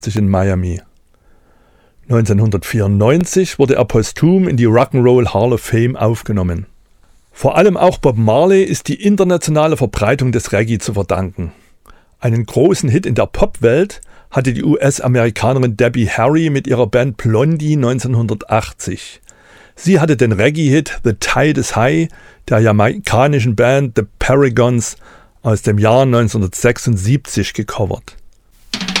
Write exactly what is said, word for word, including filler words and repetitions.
in Miami. neunzehnhundertvierundneunzig wurde er posthum in die Rock'n'Roll Hall of Fame aufgenommen. Vor allem auch Bob Marley ist die internationale Verbreitung des Reggae zu verdanken. Einen großen Hit in der Popwelt hatte die U S-Amerikanerin Debbie Harry mit ihrer Band Blondie neunzehnhundertachtzig. Sie hatte den Reggae-Hit The Tide is High der jamaikanischen Band The Paragons aus dem Jahr neunzehnhundertsechsundsiebzig gecovert.